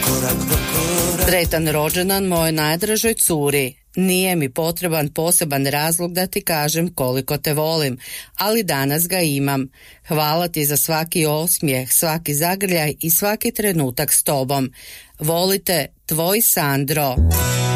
Sretan rođendan mojoj najdražoj curi. Nije mi potreban poseban razlog da ti kažem koliko te volim, ali danas ga imam. Hvala ti za svaki osmijeh, svaki zagrljaj i svaki trenutak s tobom. Volite, tvoj Sandro.